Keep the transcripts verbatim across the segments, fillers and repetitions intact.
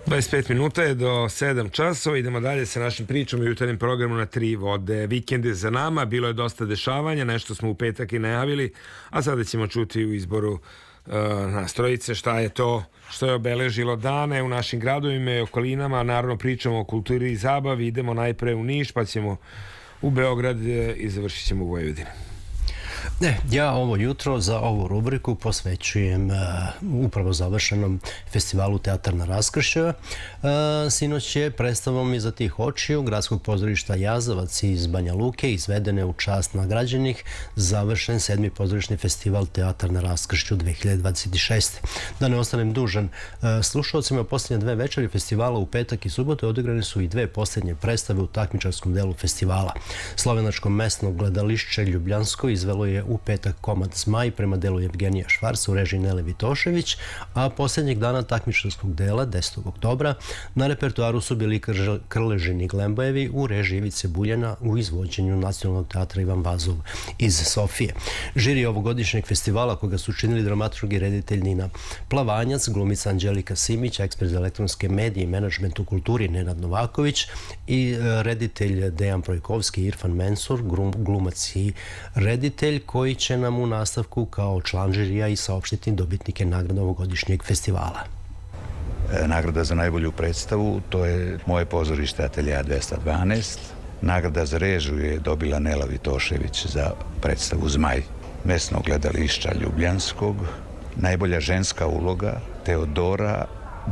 dvadeset pet minuta je do sedam časova. Idemo dalje sa našim pričom i jutarnjim programom na Tri vode. Vikend je za nama, bilo je dosta dešavanja, nešto smo u petak i najavili, a sada ćemo čuti u izboru uh, nas trojice šta je to što je obeležilo dane u našim gradovima i okolinama. Naravno pričamo o kulturi i zabavi, idemo najpre u Niš, pa ćemo u Beograd i završit ćemo u Vojvodini. Ne, ja ovo jutro za ovu rubriku posvećujem uh, upravo završenom festivalu Teatar na raskršću. Uh, sinoć je predstavom Iza tih očiju Gradskog pozorišta Jazavac iz Banja Luke izvedene u čast nagrađenih završen sedmi pozorišni festival Teatar na raskršću dve hiljade dvadeset šeste. Da ne ostanem dužan uh, slušalcima, posljednje dve večeri festivala u petak i subotu odigrane su i dve posljednje predstave u takmičarskom delu festivala. Slovenačko mesno gledališće Ljubljansko izvelo je u petak komad Zmaj prema delu Evgenija Švarca u režiji Nele Vitošević, a posljednjeg dana takmičarskog dela desetog oktobra na repertoaru su bili Krležini Glembajevi u režiji Ivice Buljana u izvođenju Nacionalnog teatra Ivan Vazov iz Sofije. Žiri ovogodišnjeg festivala koga su činili dramaturg i reditelj Nina Plavanjac, glumica Anđelika Simić, ekspert za elektronske medije i menadžment u kulturi Nenad Novaković i reditelj Dejan Projkovski, Irfan Mensur, glumac i reditelj koji će nam u nastavku kao član žirija i saopštiti dobitnike nagrada ovogodišnjeg festivala. Nagrada za najbolju predstavu, to je Moje pozorište Ateljea dvesta dvanaest. Nagrada za režiju je dobila Nela Vitošević za predstavu Zmaj mesnog gledališća Ljubljanskog. Najbolja ženska uloga Teodora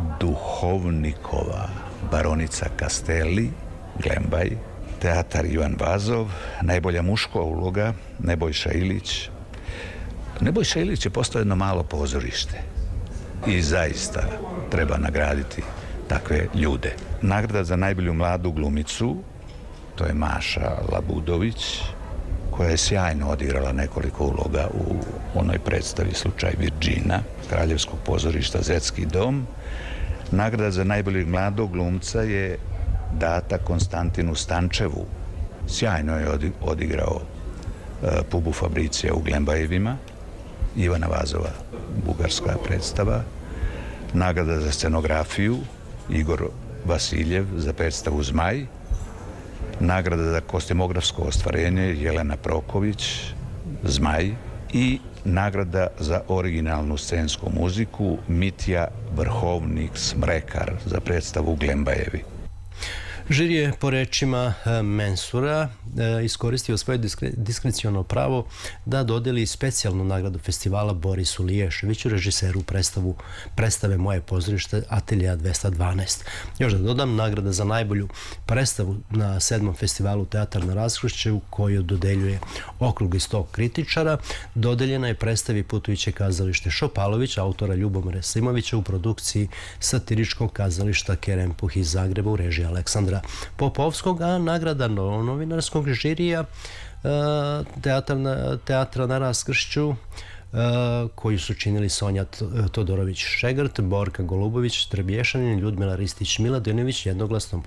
Duhovnikova, baronica Castelli, Glembaj, Teatar Ivan Vazov. Najbolja muška uloga Nebojša Ilić. Nebojša Ilić je postao jedno malo pozorište i zaista treba nagraditi takve ljude. Nagrada za najbolju mladu glumicu, to je Maša Labudović, koja je sjajno odigrala nekoliko uloga u onoj predstavi Slučaj Virđina Kraljevskog pozorišta Zetski dom. Nagrada za najboljeg mladog glumca je data Konstantinu Stančevu. Sjajno je odigrao Pubu Fabricija u Glembajevima, Ivana Vazova, bugarska predstava. Nagrada za scenografiju Igor Vasiljev za predstavu Zmaj. Nagrada za kostimografsko ostvarenje Jelena Proković, Zmaj. I nagrada za originalnu scensku muziku Mitja Vrhovnik Smrekar za predstavu Glembajevi. Žiri je po rečima Mensura iskoristio svoje diskreciono pravo da dodeli specijalnu nagradu festivala Borisu Liješeviću, režiseru predstavu, predstave Moje pozorište Ateljea dvesta dvanaest. Još da dodam, nagrada za najbolju predstavu na sedmom festivalu Teatar na raskršću koju dodeljuje okrugli sto kritičara, dodeljena je predstavi Putujuće kazalište Šopalović, autora Ljubomira Simovića u produkciji satiričkog kazališta Kerempuh iz Zagreba u režiji Aleksandra Popovskog, a nagrada novinarskog žirija Teatra na raskršću koju su činili Sonja Todorović-Šegrt, Borka Golubović, Trebješanin, Ljudmila Ristić-Miladinović jednoglasnom